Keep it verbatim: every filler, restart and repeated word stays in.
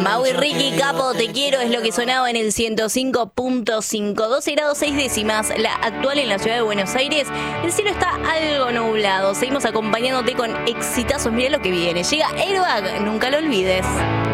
Mau y Ricky, Capo, te quiero, es lo que sonaba en el ciento cinco punto cinco. doce grados seis décimas, la actual en la ciudad de Buenos Aires. El cielo está algo nublado. Seguimos acompañándote con exitazos. Mira lo que viene. Llega Airbag, nunca lo olvides.